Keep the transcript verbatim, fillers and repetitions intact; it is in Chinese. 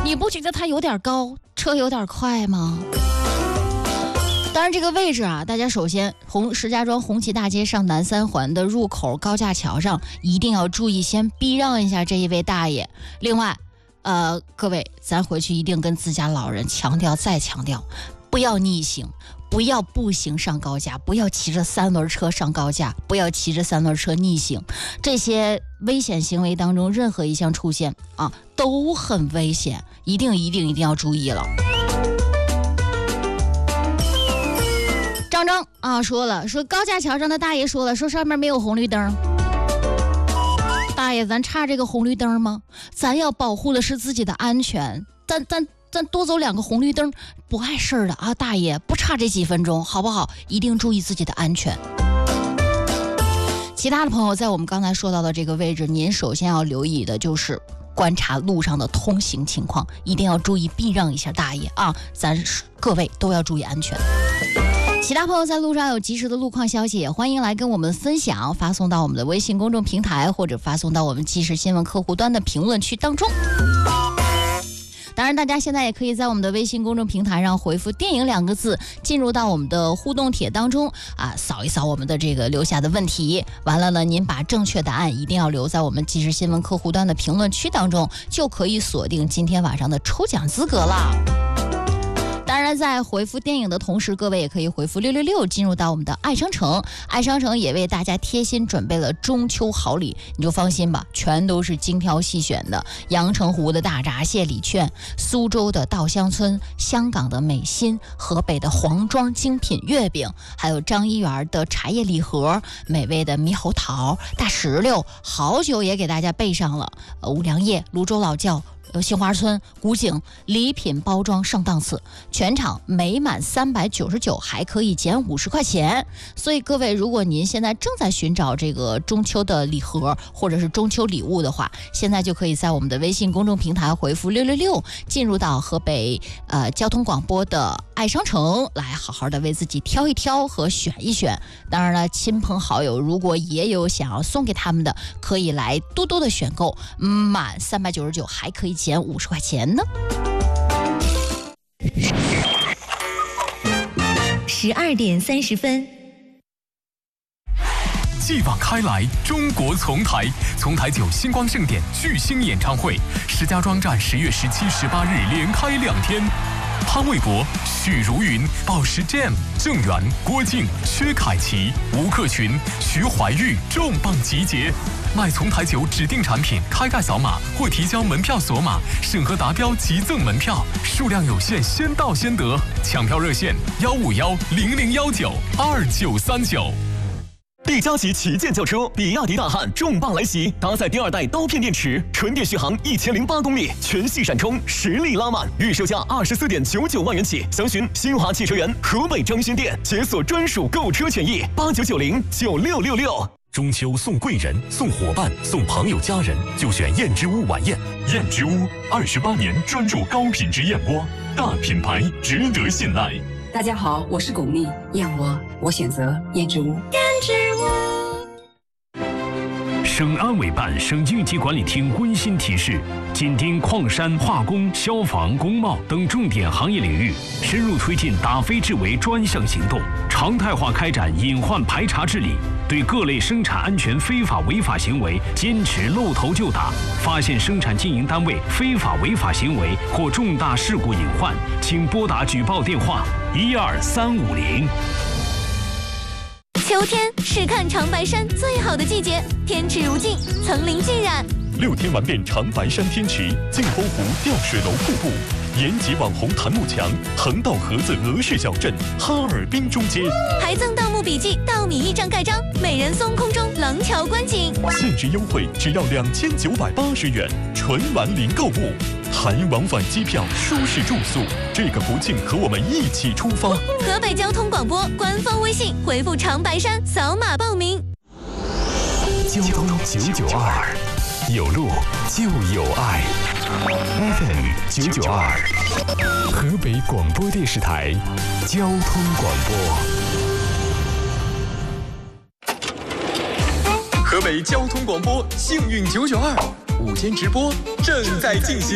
你不觉得它有点高，车有点快吗？当然这个位置啊，大家首先红石家庄红旗大街上南三环的入口高架桥上一定要注意，先避让一下这一位大爷。另外呃，各位咱回去一定跟自家老人强调再强调，不要逆行，不要步行上高架，不要骑着三轮车上高架，不要骑着三轮车逆行，这些危险行为当中任何一项出现啊都很危险，一定一定一定要注意了。张张啊说了，说高架桥上的大爷说了，说上面没有红绿灯。大爷，咱差这个红绿灯吗？咱要保护的是自己的安全，咱咱咱多走两个红绿灯不碍事儿的啊！大爷，不差这几分钟，好不好？一定注意自己的安全。其他的朋友，在我们刚才说到的这个位置，您首先要留意的就是观察路上的通行情况，一定要注意避让一下大爷啊！咱各位都要注意安全。其他朋友在路上有及时的路况消息，也欢迎来跟我们分享，发送到我们的微信公众平台，或者发送到我们即时新闻客户端的评论区当中。当然大家现在也可以在我们的微信公众平台上回复电影两个字，进入到我们的互动帖当中啊，扫一扫我们的这个留下的问题，完了呢您把正确答案一定要留在我们即时新闻客户端的评论区当中，就可以锁定今天晚上的抽奖资格了。当然在回复电影的同时，各位也可以回复六六六进入到我们的爱商城，爱商城也为大家贴心准备了中秋好礼，你就放心吧，全都是精挑细选的，阳澄湖的大闸蟹礼券，苏州的稻香村，香港的美心，河北的黄庄精品月饼，还有张一元的茶叶礼盒，美味的猕猴桃，大石榴，好酒也给大家备上了，呃五粮液，泸州老窖，杏花村、古井礼品包装上档次，全场每满三百九十九还可以减五十块钱。所以各位，如果您现在正在寻找这个中秋的礼盒或者是中秋礼物的话，现在就可以在我们的微信公众平台回复六六六，进入到河北呃交通广播的爱商城，来好好的为自己挑一挑和选一选。当然了，亲朋好友如果也有想要送给他们的，可以来多多的选购，满三百九十九还可以减五十块钱呢。 十二点三十分。 继往开来，中国丛台，丛台酒星光盛典巨星演唱会，石家庄站十月十七、十八日连开两天。潘玮柏、许茹芸、宝石 Jam、郑源、郭靖、薛凯琪、吴克群、徐怀钰重磅集结。买丛台酒指定产品开盖扫码或提交门票锁码，审核达标即赠门票，数量有限，先到先得。抢票热线：幺五幺零零幺九二九三九。 力嘉级旗舰轿车比亚迪大汉重磅来袭，搭载第二代刀片电池，纯电续航一千零八公里，全系闪充，实力拉满，预售价二十四点九九万元起。详询新华汽车园河北张勋店，解锁专属购车权益，八九九零九六六六。 中秋送贵人、送伙伴、送朋友家人，就选燕之屋晚宴。燕之屋二十八年专注高品质燕窝，大品牌值得信赖。 大家好，我是巩俐，燕窝我选择燕之屋。燕之屋。省安委办、省应急管理厅温馨提示：紧盯矿山、化工、消防、工贸等重点行业领域，深入推进打非治为专项行动，常态化开展隐患排查治理。对各类生产安全非法违法行为坚持露头就打，发现生产经营单位非法违法行为或重大事故隐患，请拨打举报电话一二三五零。 秋天是看长白山最好的季节，天池如镜，层林尽染。 六天玩遍长白山天池、镜沟湖吊水楼瀑布、延吉网红檀木墙、横道河子俄式小镇、哈尔滨中街， 还赠盗墓笔记、稻米驿站盖章、美人松空中廊桥观景， 限时优惠只要两千九百八十元，纯玩零购物，含往返机票、舒适住宿。这个国庆和我们一起出发。 河北交通广播官方微信回复长白山扫码报名。 交通九九二，有路就有爱。F M 九九二，河北广播电视台交通广播。 河北交通广播幸运九九二午间直播正在进行。